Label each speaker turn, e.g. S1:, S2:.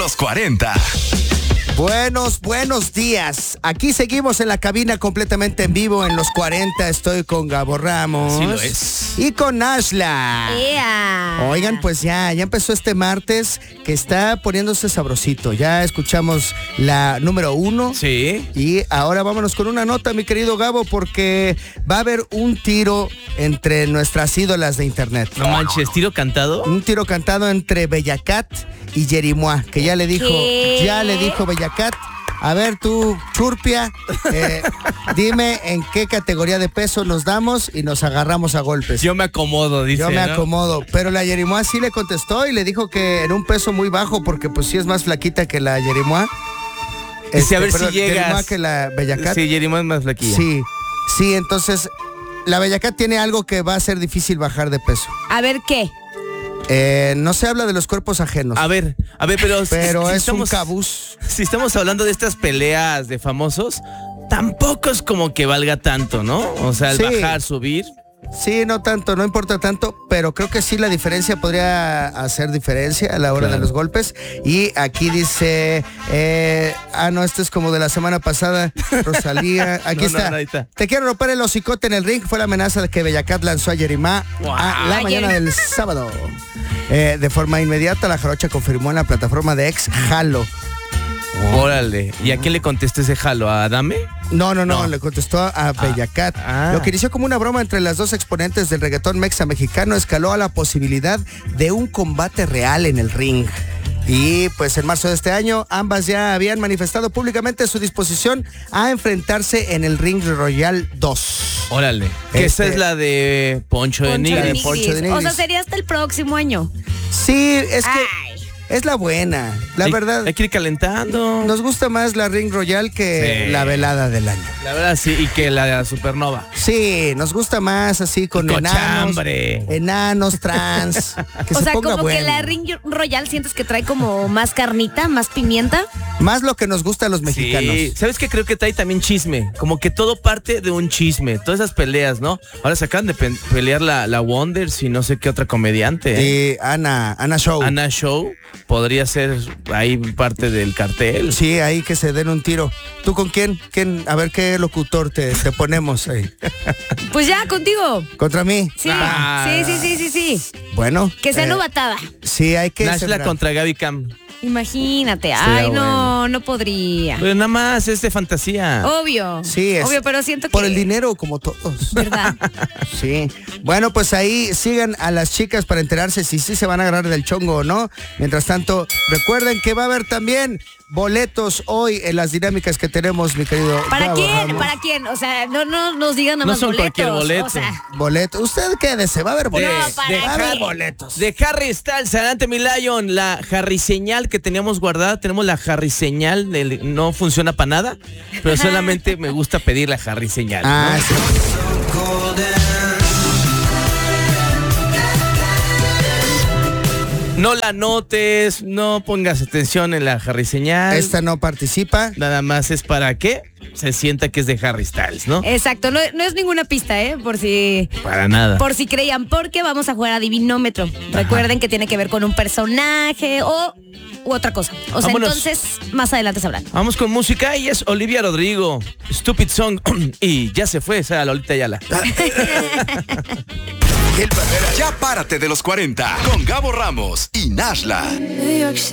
S1: los 40.
S2: Buenos días. Aquí seguimos en la cabina completamente en vivo en los 40. Estoy con Gabo Ramos.
S3: Sí lo es.
S2: Y con Nashla. Oigan, pues ya empezó este martes que está poniéndose sabrosito. Ya escuchamos la número 1.
S3: Sí.
S2: Y ahora vámonos con una nota, mi querido Gabo, porque va a haber un tiro entre nuestras ídolas de internet.
S3: No manches, ¿tiro cantado?
S2: Un tiro cantado entre Bella Cat y Yerimoa, que ya le dijo Bella Cat. A ver tú, Churpia, dime en qué categoría de peso nos damos y nos agarramos a golpes.
S3: Yo me acomodo, dice.
S2: Yo me acomodo, pero la Yerimoa sí le contestó y le dijo que en un peso muy bajo, porque pues sí es más flaquita que la Yerimoa.
S3: Dice, a ver si llegas.
S2: Yerimoa que la Bella Cat.
S3: Sí, Yerimoa es más flaquilla.
S2: Sí, entonces la Bella Cat tiene algo que va a ser difícil bajar de peso.
S4: A ver, ¿qué?
S2: No se habla de los cuerpos ajenos.
S3: A ver, pero
S2: si es estamos, un cabuz.
S3: Si estamos hablando de estas peleas de famosos, tampoco es como que valga tanto, ¿no? O sea, el bajar, subir.
S2: Sí, no tanto, no importa tanto, pero creo que sí la diferencia podría hacer diferencia a la hora de los golpes. Y aquí dice, esto es como de la semana pasada, Rosalía. Aquí está. Te quiero romper el hocicote en el ring. Fue la amenaza de que Bella Cat lanzó a Yerimoa a la mañana del sábado. De forma inmediata, la jarocha confirmó en la plataforma de ex Jalo.
S3: Órale. ¿Y a quién le contestó ese Jalo? ¿A Adame?
S2: No, le contestó a Bella Cat. Lo que inició como una broma entre las dos exponentes del reggaetón mexa mexicano escaló a la posibilidad de un combate real en el ring. Y pues en marzo de este año, ambas ya habían manifestado públicamente su disposición a enfrentarse en el Ring Royal 2.
S3: Órale. Que esa es la de Poncho de Nigris.
S4: O sea, sería hasta el próximo año.
S2: Sí, es que es la buena, la verdad.
S3: Hay que ir calentando.
S2: Nos gusta más la Ring Royal que la velada del año.
S3: La verdad sí, y que la Supernova.
S2: Sí, nos gusta más así con enanos trans. Que
S4: o
S2: se
S4: sea,
S2: ponga
S4: como
S2: bueno.
S4: que la Ring Royal sientes que trae como más carnita, más pimienta.
S2: Más lo que nos gusta a los mexicanos.
S3: Sí, ¿sabes qué? Creo que trae también chisme. Como que todo parte de un chisme. Todas esas peleas, ¿no? Ahora se acaban de pelear la Wonders y no sé qué otra comediante.
S2: Sí, Ana Show.
S3: Ana Show. Podría ser ahí parte del cartel.
S2: Sí, ahí que se den un tiro. ¿Tú con quién? A ver qué locutor te ponemos ahí.
S4: Pues ya, contigo.
S2: ¿Contra mí?
S4: Sí, sí.
S2: Bueno.
S4: Que sea novatada.
S2: Sí, hay que...
S3: Nashla contra Gaby Cam.
S4: Imagínate, no podría.
S3: Pero nada más es de fantasía.
S4: Obvio.
S2: Sí,
S4: obvio, pero siento que...
S2: Por el dinero, como todos.
S4: ¿Verdad?
S2: Sí. Bueno, pues ahí sigan a las chicas para enterarse si sí se van a agarrar del chongo o no. Mientras tanto, recuerden que va a haber también boletos hoy en las dinámicas que tenemos, mi querido.
S4: ¿Para quién? ¿Para quién? O sea, no nos digan nada más
S3: son
S4: boletos.
S3: Cualquier boleto.
S4: O sea,
S2: boleto. Usted quédese, va a haber boletos.
S4: va a haber
S2: boletos.
S3: De Harry Styles, adelante mi Lion, la Harry señal que teníamos guardada, tenemos la Harry señal, no funciona para nada, pero solamente me gusta pedir la Harry señal.
S2: ¿No? Sí.
S3: No la notes, no pongas atención en la Harry señal.
S2: Esta no participa.
S3: Nada más es para que se sienta que es de Harry Styles, ¿no?
S4: Exacto, no es ninguna pista, por si...
S3: Para nada.
S4: Por si creían, porque vamos a jugar a Divinómetro. Recuerden que tiene que ver con un personaje u otra cosa. O sea,
S3: Vámonos.
S4: entonces, más adelante sabrán.
S3: Vamos con música y es Olivia Rodrigo, Stupid Song, y ya se fue esa Lolita Ayala.
S1: Ya párate de los 40 con Gabo Ramos y Nashla.
S5: New York City.